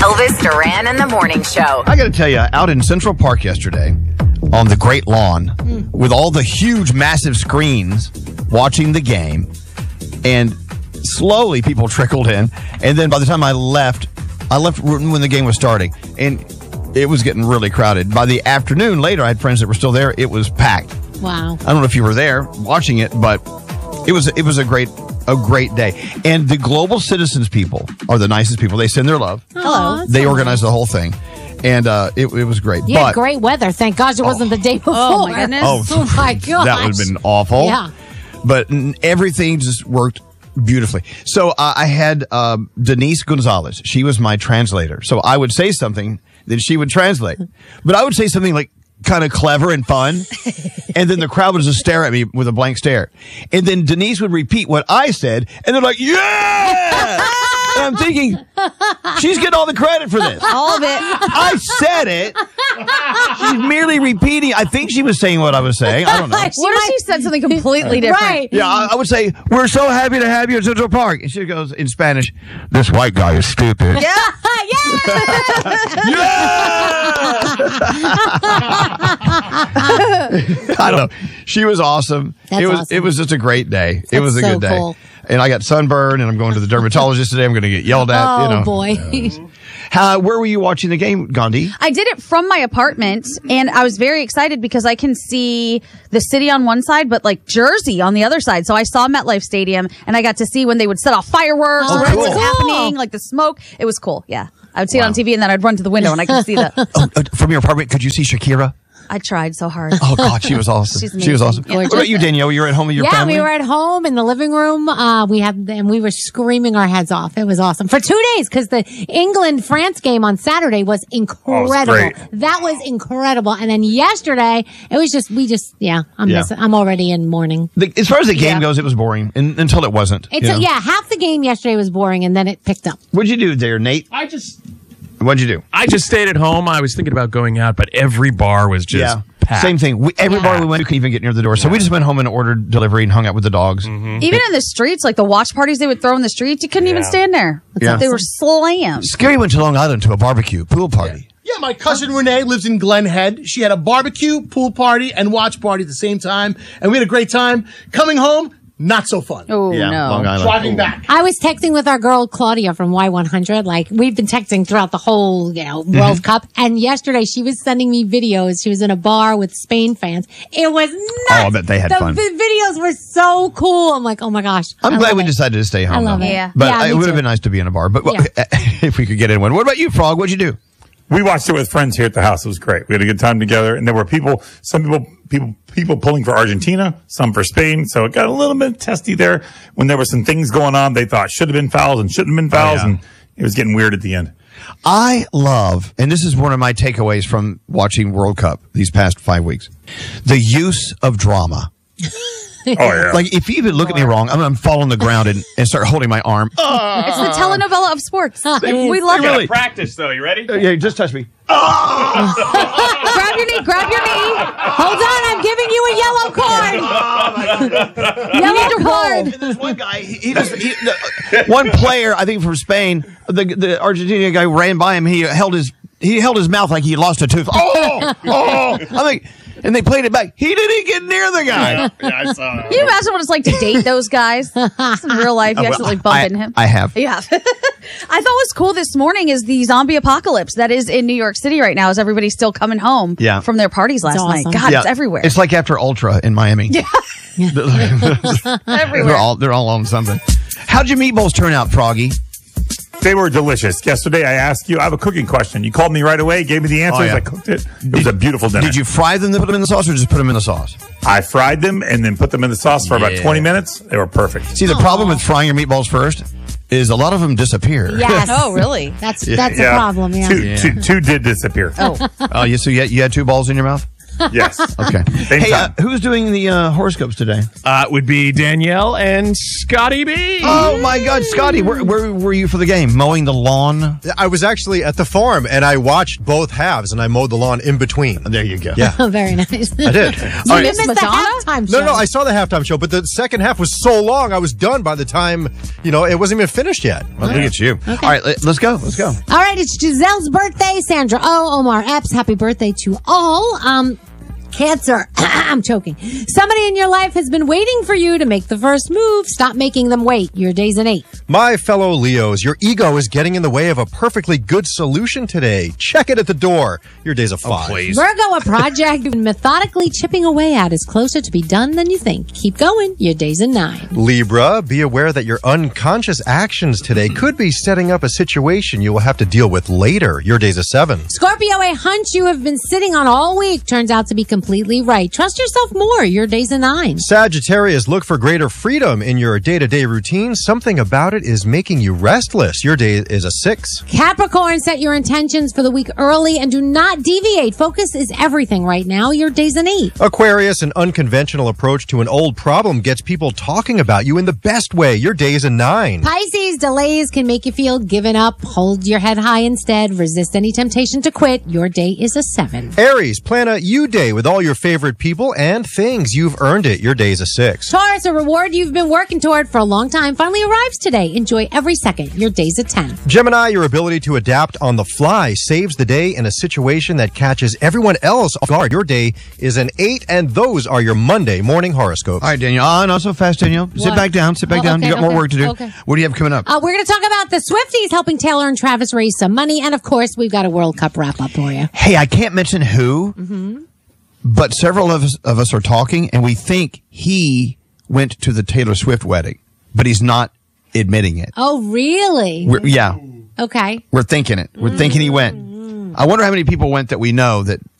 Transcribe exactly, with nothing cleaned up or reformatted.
Elvis Duran in the Morning Show. I got to tell you, out in Central Park yesterday on the Great Lawn mm. with all the huge, massive screens watching the game, and slowly people trickled in. And then by the time I left, I left when the game was starting, and it was getting really crowded. By the afternoon later, I had friends that were still there. It was packed. Wow. I don't know if you were there watching it, but it was it was a great a great day. And the Global Citizens people are the nicest people. They send their love. Hello. They organized the whole thing. And uh, it, it was great. You but, had great weather. Thank God it wasn't oh, the day before. Oh, my goodness. Oh, oh my gosh. That would have been awful. Yeah. But everything just worked beautifully. So uh, I had um, Denise Gonzalez. She was my translator. So I would say something, then she would translate. But I would say something like kind of clever and fun. And then the crowd would just stare at me with a blank stare. And then Denise would repeat what I said. And they're like, yeah! And I'm thinking, she's getting all the credit for this. All of it. I said it. She's merely repeating. I think she was saying what I was saying. I don't know. What if she said something completely different? Right. Yeah, I, I would say, we're so happy to have you at Central Park. And she goes in Spanish, this white guy is stupid. Yeah. I don't know. She was awesome. That's it was awesome. It was just a great day. That's it was a so good day. cool. And I got sunburned, and I'm going to the dermatologist today. I'm going to get yelled at. Oh, you know. boy. How, where were you watching the game, Gandhi? I did it from my apartment, and I was very excited because I can see the city on one side, but like Jersey on the other side. So I saw MetLife Stadium, and I got to see when they would set off fireworks, Oh, or what was cool. happening, like the smoke. It was cool. Yeah, I would see Wow. it on T V, and then I'd run to the window, and I could see the. Oh, uh, from your apartment, could you see Shakira? I tried so hard. Oh, God, she was awesome. She's she was amazing. awesome. What about you, Danielle? You were at home with your yeah, family? we were at home in the living room. Uh, we had, and we were screaming our heads off. It was awesome for two days because the England-France game on Saturday was incredible. Oh, it was great. That was incredible. And then yesterday, it was just, we just, yeah, I'm Yeah. missing, I'm already in mourning. The, as far as the game Yeah. goes, it was boring in, until it wasn't. It's you a, know? yeah, half the game yesterday was boring and then it picked up. What'd you do there, Nate? I just What'd you do? I just stayed at home. I was thinking about going out, but every bar was just yeah. packed. Same thing. We, every bar we went, we couldn't even get near the door. So we just went home and ordered delivery and hung out with the dogs. Mm-hmm. Even in the streets, like the watch parties they would throw in the streets, you couldn't even Yeah. stand there. Yeah. They were slammed. Scary went to Long Island to a barbecue pool party. Yeah, my cousin Renee lives in Glen Head. She had a barbecue, pool party, and watch party at the same time, and we had a great time. Coming home, not so fun. Oh, Yeah, no. Long Island. Driving Ooh. back. I was texting with our girl Claudia from Y one hundred. Like we've been texting throughout the whole, you know, Mm-hmm. World Cup. And yesterday she was sending me videos. She was in a bar with Spain fans. It was nuts. Oh, I bet they had the fun. The videos were so cool. I'm like, oh my gosh. I'm I glad love we it. decided to stay home. I love though. it. Yeah. But Yeah, it me would have too. been nice to be in a bar. But Yeah. if we could get in one. What about you, Frog? What'd you do? We watched it with friends here at the house. It was great. We had a good time together, and there were people, some people, people, people pulling for Argentina, some for Spain. So it got a little bit testy there when there were some things going on. They thought should have been fouls and shouldn't have been fouls, Oh, yeah. and it was getting weird at the end. I love, and this is one of my takeaways from watching World Cup these past five weeks, the use of drama. Oh yeah. Like, if you even look at me wrong, I'm going to fall on the ground and, and start holding my arm. Oh, It's the telenovela of sports. we love really- it. practice though. You ready? yeah, just touch me. Grab your knee. Grab your knee. Hold on, I'm giving you a yellow card. You need to roll. And there's one guy, he, he just, he, the, one player, I think from Spain, the the Argentinian guy ran by him. He held his he held his mouth like he lost a tooth. Oh, oh! I think, and they played it back. He didn't get near the guy. Yeah, I saw that. Can you imagine what it's like to date those guys? Just in real life, you Well, accidentally bump I, into him. I have. Yeah. I thought was cool this morning is the zombie apocalypse that is in New York City right now as everybody's still coming home Yeah. from their parties last awesome. night. God, Yeah. it's everywhere. It's like after Ultra in Miami. Yeah. everywhere. they're all they're all on something. How'd your meatballs turn out, Froggy? They were delicious. Yesterday, I asked you, I have a cooking question. You called me right away, gave me the answers. Oh, yeah. I cooked it. It was a beautiful dinner. Did you fry them to put them in the sauce, or just put them in the sauce? I fried them and then put them in the sauce for about Yeah. twenty minutes. They were perfect. See, the problem with frying your meatballs first is a lot of them disappear. Yes. Oh, really? That's that's a problem. Yeah. Two, two, two did disappear. Oh. Oh, yeah. So you had, you had two balls in your mouth? Yes. Okay. Same Hey, uh, time. who's doing the uh, horoscopes today? Uh, it would be Danielle and Scotty B. Oh my God, Scotty, where, where were you for the game? Mowing the lawn? I was actually at the farm and I watched both halves and I mowed the lawn in between. There you go. Yeah. Oh, very nice. I did. You All right. missed the Madonna? halftime show. No, no, I saw the halftime show, but the second half was so long, I was done by the time, you know, it wasn't even finished yet. Well, look at you. All right, let, let's go. Let's go. All right, it's Giselle's birthday. Sandra O, Omar Epps, happy birthday to all. Um, Cancer. I'm choking. Somebody in your life has been waiting for you to make the first move. Stop making them wait. Your day's an eight. My fellow Leos, your ego is getting in the way of a perfectly good solution today. Check it at the door. Your day's a five. Virgo, a project you've been methodically chipping away at is closer to be done than you think. Keep going. Your day's a nine. Libra, be aware that your unconscious actions today could be setting up a situation you will have to deal with later. Your day's a seven. Scorpio, a hunch you have been sitting on all week turns out to be completely right. Trust yourself more. Your day's a nine. Sagittarius, look for greater freedom in your day-to-day routine. Something about it is making you restless. Your day is a six. Capricorn, set your intentions for the week early and do not deviate. Focus is everything right now. Your day's an eight. Aquarius, an unconventional approach to an old problem gets people talking about you in the best way. Your day is a nine. Pisces, delays can make you feel given up. Hold your head high instead. Resist any temptation to quit. Your day is a seven. Aries, plan a you day with all your favorite people and things. You've earned it. Your day is a six. Taurus, a reward you've been working toward for a long time finally arrives today. Enjoy every second. Your day's a ten. Gemini, your ability to adapt on the fly saves the day in a situation that catches everyone else off guard. Your day is an eight, and those are your Monday morning horoscopes. All right, Danielle. Oh, not so fast, Danielle. Sit What? back down. Sit back Oh, down. okay, You got more okay, work to do. okay. What do you have coming up? Uh, we're going to talk about the Swifties helping Taylor and Travis raise some money. And of course, we've got a World Cup wrap up for you. Hey, I can't mention who, but several of us, of us are talking, and we think he went to the Taylor Swift wedding, but he's not admitting it. Oh, really? We're, yeah, Okay. we're thinking it. We're thinking he went. I wonder how many people went that we know that